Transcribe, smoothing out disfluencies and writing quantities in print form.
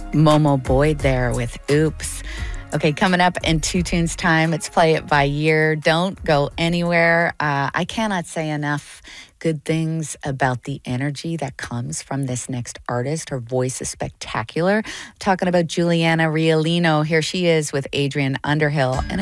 Momo Boyd there with Oops. Okay, coming up in Two Tunes time, it's Play It By Year. Don't go anywhere. I cannot say enough good things about the energy that comes from this next artist. Her voice is spectacular. Talking about Juliana Riolino. Here she is with Adrian Underhill. And